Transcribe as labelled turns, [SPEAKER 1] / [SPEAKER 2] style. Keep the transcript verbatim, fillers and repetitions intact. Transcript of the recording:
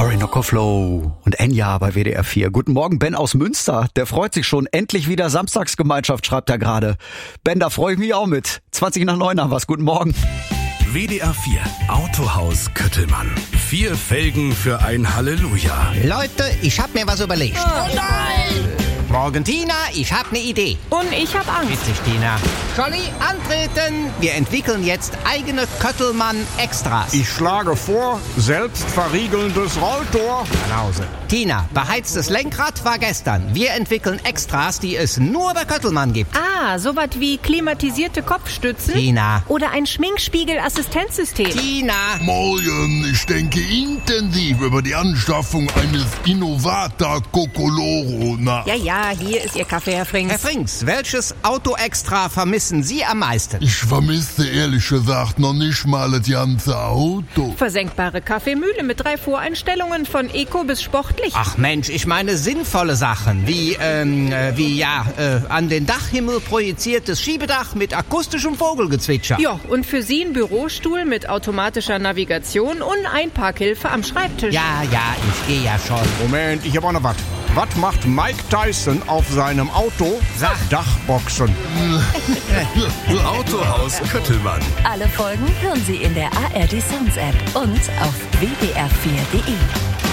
[SPEAKER 1] Orinoco Flow und Enya bei W D R vier. Guten Morgen, Ben aus Münster. Der freut sich schon. Endlich wieder Samstagsgemeinschaft, schreibt er gerade. Ben, da freue ich mich auch mit. zwanzig nach neun haben wir's. Guten Morgen.
[SPEAKER 2] W D R vier Autohaus Köttelmann. Vier Felgen für ein Halleluja.
[SPEAKER 3] Leute, ich hab mir was überlegt.
[SPEAKER 4] Oh nein!
[SPEAKER 3] Morgen, Tina, ich hab ne Idee.
[SPEAKER 4] Und ich hab Angst.
[SPEAKER 3] Witzig, Tina. Jolly, antreten. Wir entwickeln jetzt eigene Köttelmann-Extras.
[SPEAKER 5] Ich schlage vor, selbstverriegelndes Rolltor.
[SPEAKER 3] Nach Hause. Tina, beheiztes Lenkrad war gestern. Wir entwickeln Extras, die es nur bei Köttelmann gibt.
[SPEAKER 4] Ah, sowas wie klimatisierte Kopfstützen?
[SPEAKER 3] Tina.
[SPEAKER 4] Oder ein Schminkspiegel-Assistenzsystem?
[SPEAKER 3] Tina.
[SPEAKER 6] Morgen, ich denke intensiv über die Anschaffung eines Innovata Cocoloro nach.
[SPEAKER 4] Ja, ja, hier ist Ihr Kaffee, Herr Frings.
[SPEAKER 3] Herr Frings, welches Auto-Extra vermissen Sie am meisten?
[SPEAKER 6] Ich vermisse ehrlich gesagt noch nicht mal das ganze Auto.
[SPEAKER 4] Versenkbare Kaffeemühle mit drei Voreinstellungen von Eco bis sportlich.
[SPEAKER 3] Ach Mensch, ich meine sinnvolle Sachen, wie, ähm, äh, wie, ja, äh, an den Dachhimmel projiziertes Schiebedach mit akustischem Vogelgezwitscher.
[SPEAKER 4] Ja, und für Sie ein Bürostuhl mit automatischer Navigation und Einparkhilfe am Schreibtisch.
[SPEAKER 3] Ja, ja, ich gehe ja schon.
[SPEAKER 5] Moment, ich hab auch noch was. Was macht Mike Tyson auf seinem Auto?
[SPEAKER 3] Sag.
[SPEAKER 5] Dachboxen.
[SPEAKER 2] Autohaus Köttelmann.
[SPEAKER 7] Alle Folgen hören Sie in der A R D Sounds App und auf w d r vier punkt d e.